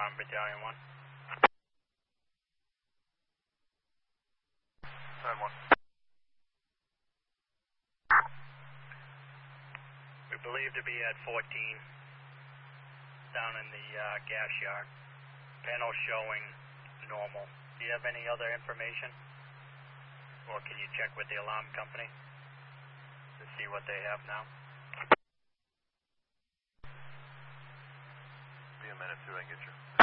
Battalion 1. 10-1. We believe to be at 14 down in the gas yard. Panel showing normal. Do you have any other information? Or can you check with the alarm company to see what they have now? Be a minute, see what I can get you.